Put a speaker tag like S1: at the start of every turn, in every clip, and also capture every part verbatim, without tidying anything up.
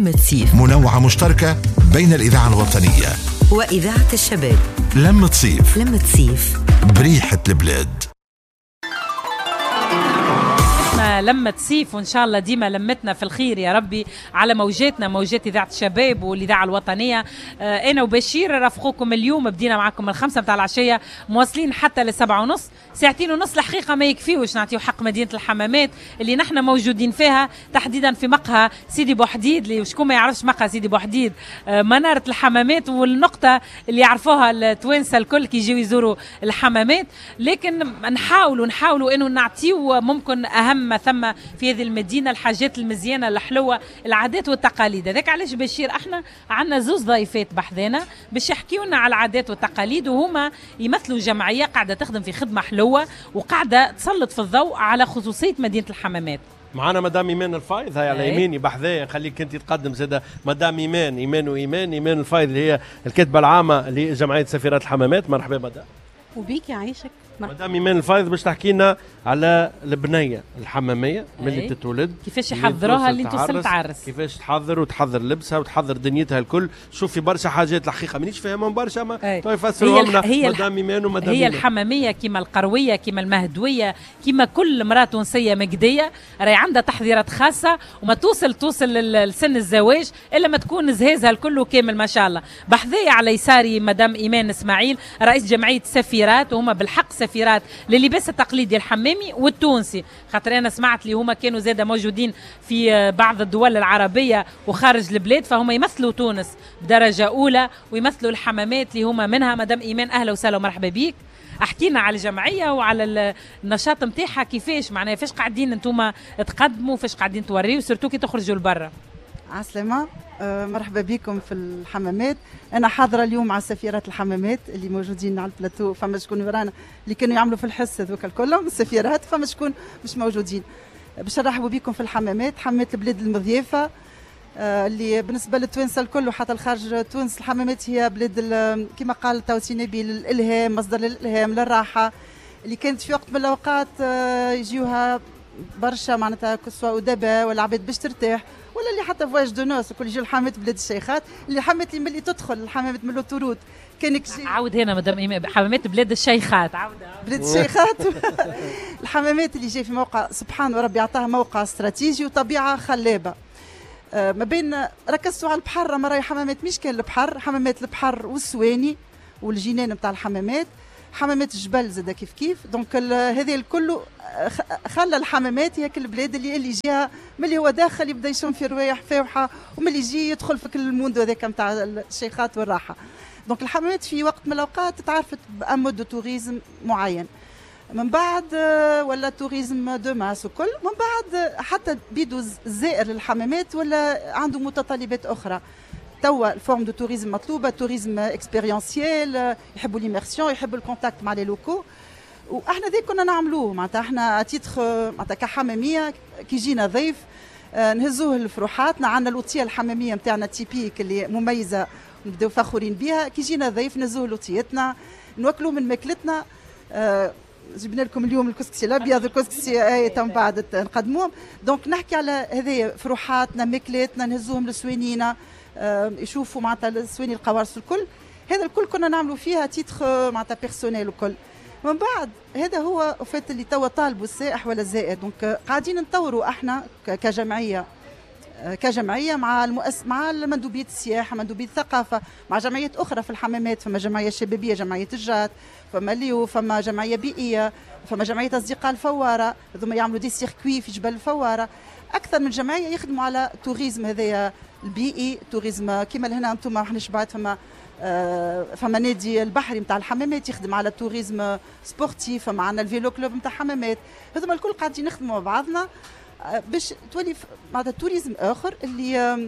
S1: لمة صيف،
S2: منوعة مشتركة بين الإذاعة الوطنية
S1: وإذاعة الشباب.
S2: لمة صيف،
S1: لمة صيف
S2: بريحة البلاد.
S3: لمة صيف، وإن شاء الله ديما لمتنا في الخير يا ربي على موجاتنا، موجات إذاعة الشباب والإذاعة الوطنية. آه أنا وبشير رافقوكم اليوم، بدينا معكم الخمسة متاع العشية مواصلين حتى لسبعة ونص، ساعتين ونص الحقيقة ما يكفيوش نعطيو حق مدينة الحمامات اللي نحن موجودين فيها، تحديدا في مقهى سيدي بوحديد. اللي وشكون ما يعرفش مقهى سيدي بوحديد، آه منارة الحمامات، والنقطة اللي يعرفوها التوانسة الكل كي يجيو يزوروا الحمامات. لكن نحاولوا نحاولوا إنه نعطيو ممكن أهم ثم في هذه المدينة الحاجات المزيانة الحلوة، العادات والتقاليد. هذاك علاش بشير احنا عندنا زوز ضيفات بحذانا باش يحكيوا لنا على العادات والتقاليد، وهما يمثلوا جمعية قاعدة تخدم في خدمة حلوة وقاعدة تسلط في الضوء على خصوصية مدينة الحمامات.
S4: معنا مدام ايمان الفايض، هاي على يميني بحذايا، خليك انت تقدم زاده مدام ايمان ايمان وايمان ايمان الفايض اللي هي الكاتبه العامه لجمعيه سفيرات الحمامات. مرحبا مدام.
S5: وبيك يعيشك.
S4: مدام ايمان الفايض باش تحكي لنا على البنيه الحماميه ملي تتولد،
S3: كيفاش يحضروها اللي توصل تعرس،
S4: كيفاش تحضر وتحضر لبسها وتحضر دنيتها الكل. شوفي برشا حاجات الحقيقه مانيش فاهمهم برشا، ما تو يفسروهم لنا مدام ايمان ومدام
S3: هي
S4: إيمان.
S3: الحماميه كيما القرويه كيما المهدويه كيما كل مراه تونسيه مقديه راهي عندها تحضيرات خاصه، وما توصل توصل لسن الزواج الا ما تكون زهازها الكل كامل ما شاء الله. بحذايا على يساري مدام ايمان اسماعيل رئيس جمعيه سفيرات، وهما بالحق سفيرات لللباس التقليدي الحمامي والتونسي، خاطر انا سمعت لي هما كانوا زاده موجودين في بعض الدول العربيه وخارج البلاد، فهم يمثلوا تونس بدرجه اولى ويمثلوا الحمامات اللي هما منها. مدام ايمان اهلا وسهلا ومرحبا بيك. احكينا على الجمعيه وعلى النشاط نتاعها، كيفاش معناها فاش قاعدين انتوما تقدموا، فاش قاعدين توريوا سورتو كي تخرجوا لبرا.
S5: عسلامة، أه مرحبا بكم في الحمامات. أنا حاضرة اليوم مع سفيرات الحمامات اللي موجودين على البلاتو، فما شكون ورانا اللي كانوا يعملوا في الحس هذوك كلهم السفيرات، فما شكون مش موجودين. باش نرحبوا بكم في الحمامات، حمامات البلاد المضيافة أه اللي بالنسبة للتوانسة الكل وحتى الخارج تونس. الحمامات هي بلاد كما قال توسي نبيل الإلهام، مصدر للإلهام للراحة، اللي كانت في وقت من الأوقات أه يجيوها برشا معناتها كسوا أدباء ولا عباد باش ترتاح، ولا اللي حتى فواج دو نوس وكل يجيو الحمامات بلاد الشيخات، اللي حمامات اللي ملي تدخل الحمامات من الاوتورود كانك
S3: عاود هنا مدام حمامات بلاد الشيخات، عاود
S5: بلاد الشيخات. الحمامات اللي جاي في موقع سبحان وربي عطاها موقع استراتيجي وطبيعه خلابه. آه ما بين ركزتوا على البحر، ما راهي حمامات مش كان البحر، حمامات البحر والسواني والجنان نتاع الحمامات، حمامات الجبل زاد كيف كيف. دونك هذه الكل خلى الحمامات هي كل البلاد اللي اللي جاها ملي هو داخل يبدا يشم في روايح فاوحه، وملي يجي يدخل في كل الموندو هذاك نتاع الشيخات والراحه. دونك الحمامات في وقت من الاوقات تعرفت بامود دو توريزم معين، من بعد ولا توريزم دو ماس وكل، من بعد حتى بيدو الزائر للحمامات ولا عنده متطلبات اخرى. توا الفورم دو توريزم مطلوبه، توريزم اكسبيريونسيال، يحبوا ليميرسيون، يحبوا الكونتاكت مع لي لوكو، واحنا ذيك كنا نعملوه معناتها احنا اتيتخ معناتها كحماميه كي يجينا ضيف اه نهزوه لفروحاتنا. عندنا لوطيه الحماميه نتاعنا تيبيك اللي مميزه نبداو فخورين بها. كي يجينا ضيف نهزوه لوطيتنا، نوكلوه من ماكلتنا. اه جبنا لكم اليوم الكسكسي الابيض، الكسكسي اي تم بعد نقدموهم. دونك نحكي على هذه فروحاتنا ماكلتنا، نهزوهم لسوانينا اه يشوفوا معناتها السواني القوارص الكل. هذا الكل كنا نعملوا فيها تيتخ معناتها بيرسونيل وكل. من بعد هذا هو وفات اللي توا طالبوا السائح ولا الزائر. دونك قاعدين نطوروا احنا كجمعيه كجمعيه مع المؤس مع المندوبيه السياحه، مندوبيه الثقافه، مع جمعيات اخرى في الحمامات. فما جمعيه شبابيه، جمعيه الجات، فما ليو، فما جمعيه بيئيه، فما جمعيه اصدقاء الفواره، هذوما يعملوا دي سيركوي في جبل الفواره. اكثر من جمعيه يخدموا على توريزم هذايا البيئي، توريزم كيما لهنا انتم ما احناش بعد. فما فما نادي البحري نتاع الحمامات يخدم على توريزم سبورتيف، فما عندنا الفيلو كلوب نتاع حمامات. هذوما الكل قاعدين نخدموا مع بعضنا باش تولي معناتها توريزم اخر اللي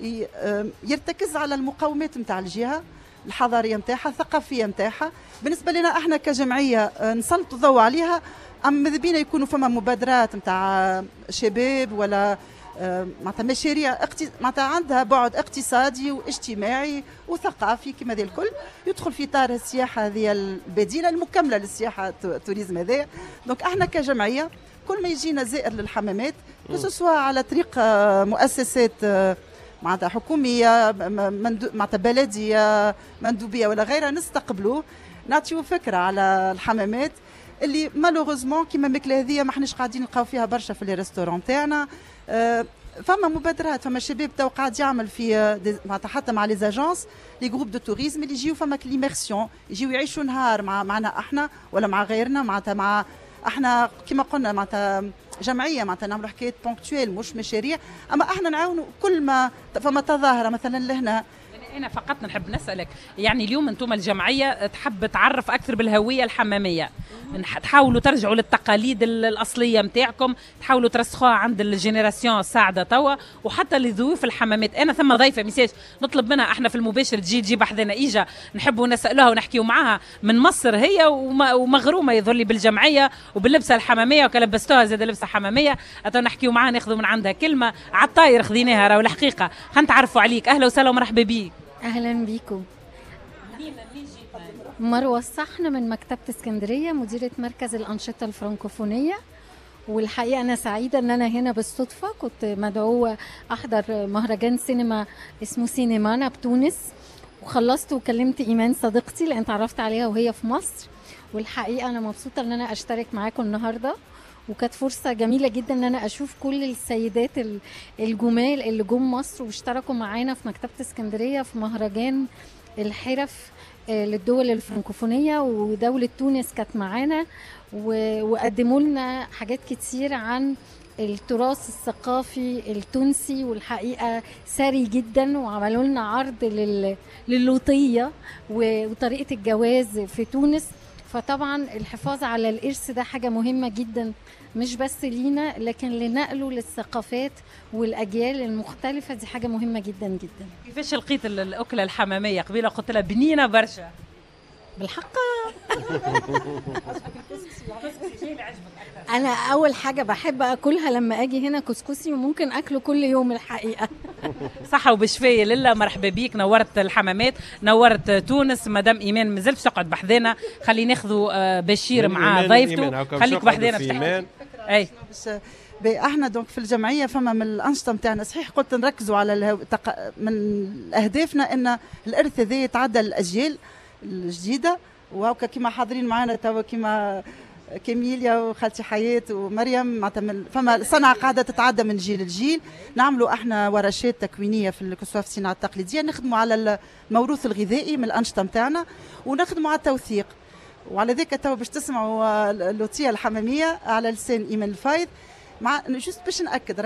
S5: يرتكز على المقومات نتاع الجهه الحضاريه نتاعها، الثقافيه نتاعها. بالنسبه لنا احنا كجمعيه نسلطوا الضوء عليها. اما ماذا بينا يكونوا فما مبادرات نتاع شباب ولا معناتها مشاريع اقتص... معناتها عندها بعد اقتصادي واجتماعي وثقافي كما ذا الكل، يدخل في اطار السياحه هذه البديله المكمله للسياحه التوريزم هذا. دونك احنا كجمعيه كل ما يجينا زائر للحمامات، سواء على طريق مؤسسات معناتها حكوميه معناتها بلديه مندوبيه ولا غيرها نستقبلوه نعطيو فكره على الحمامات اللي مالوغوزمون كيما الماكله هذيا ما احناش قاعدين نلقاو فيها برشا في لي ريستورون تاعنا. أه فما مبادرات، فما شباب تو قاعد يعمل في معناتها حتى مع لي زاجونس لي جروب دو توريزم اللي يجيو فما كليميرسيون يجيو يعيشوا نهار مع معنا احنا ولا مع غيرنا معناتها مع احنا كيما قلنا معناتها جمعيه معناتها نعملوا حكايه بونكتويل مش مشاريع، اما احنا نعاونوا كل ما فما تظاهره مثلا لهنا.
S3: أنا فقط نحب نسألك، يعني اليوم أنتم الجمعية تحب تعرف أكثر بالهوية الحمامية، تحاولوا ترجعوا للتقاليد الأصلية متاعكم، تحاولوا ترسخوها عند الجينيراسيون الساعدة توا، وحتى لضيوف الحمامات. أنا ثم ضيفة ميساج نطلب منها احنا في المباشر تجي تجيب حدنا إيجا نحبوا نسألوها ونحكيوا معها من مصر هي ومغرومة يظهر لي بالجمعية وباللبسة الحمامية وكلبستوها زاد لبسة حمامية، أتوا نحكيوا معها ناخذوا من عندها كلمة على الطاير خذيناها راهو الحقيقة. خلينا نتعرفوا عليك، أهلا وسهلا ومرحبا بيك.
S6: أهلا بيكم. مروة الصحن من مكتبة اسكندرية، مديرة مركز الأنشطة الفرنكوفونية. والحقيقة أنا سعيدة أن أنا هنا بالصدفة، كنت مدعوة أحضر مهرجان سينما اسمه سينمانا بتونس، وخلصت وكلمت إيمان صديقتي لأن تعرفت عليها وهي في مصر. والحقيقة أنا مبسوطة أن أنا أشترك معاكم النهاردة، وكانت فرصة جميلة جدا ان انا اشوف كل السيدات الجمال اللي جم مصر واشتركوا معانا في مكتبة اسكندرية في مهرجان الحرف للدول الفرنكوفونية، ودولة تونس كانت معانا وقدموا لنا حاجات كتير عن التراث الثقافي التونسي، والحقيقة ساري جدا، وعملوا لنا عرض للوطية وطريقة الجواز في تونس. فطبعا الحفاظ على الإرث ده حاجة مهمة جدا، مش بس لينا لكن لنقله للثقافات والأجيال المختلفة، دي حاجة مهمة جدا جدا.
S3: كيفاش لقيت الأكلة الحمامية؟ قبيلة قلت لها بنينة برشا
S6: بالحق. أنا أول حاجة بحب أكلها لما أجي هنا كسكسي، وممكن أكله كل يوم الحقيقة.
S3: صحة وبشفية لله. مرحبا بيك، نورت الحمامات، نورت تونس. مدام إيمان مازلت تقعد بحذانا، خلي ناخذوا بشير مع ضيفته. خليك بحذانا
S5: اي احنا دونك في الجمعيه فما من الانشطه نتاعنا صحيح قلت نركزوا على الهو... تق... من اهدافنا ان الارث هذا يتعدى الاجيال الجديده، وهكا كما حاضرين معنا توا كما كاميليا وخالتي حياة ومريم معناتها فما صنعة قاعدة تتعدى من جيل لجيل. نعملوا احنا ورشات تكوينية في الكسوة في الصناعة التقليدية، نخدموا على الموروث الغذائي من الأنشطة نتاعنا، ونخدموا على التوثيق. وعلى ذلك توا باش تسمعوا اللوطية الحمامية على لسان إيمان الفايض. مع جوست باش نأكد